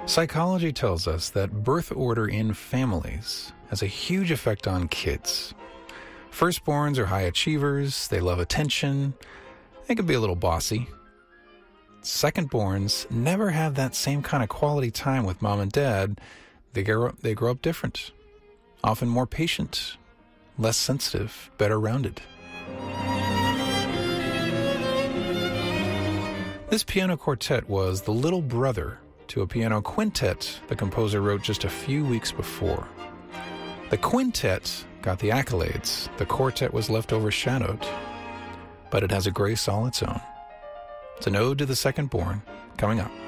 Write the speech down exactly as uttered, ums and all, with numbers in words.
Psychology tells us that birth order in families has a huge effect on kids. Firstborns are high achievers, they love attention, they can be a little bossy. Secondborns never have that same kind of quality time with mom and dad. They grow up, they grow up different, often more patient, less sensitive, better rounded. This piano quartet was the little brother to a piano quintet the composer wrote just a few weeks before. The quintet got the accolades, the quartet was left overshadowed, but it has a grace all its own. It's an ode to the second born, coming up.